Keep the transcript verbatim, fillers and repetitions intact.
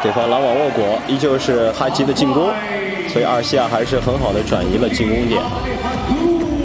对方拦网握果，依旧是哈吉的进攻，所以阿尔西亚还是很好的转移了进攻点。